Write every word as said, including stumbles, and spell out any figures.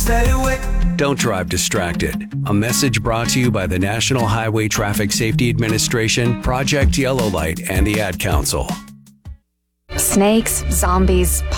stay away. Don't drive distracted. A message brought to you by the National Highway Traffic Safety Administration, Project Yellow Light, and the Ad Council. Snakes, zombies,